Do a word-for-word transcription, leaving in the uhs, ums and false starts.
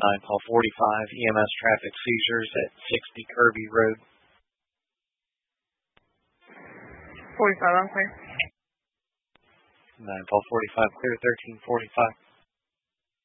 nine Paul forty-five, E M S traffic seizures at sixty Kirby Road. forty-five, I'm clear. nine Paul forty-five, clear thirteen forty-five.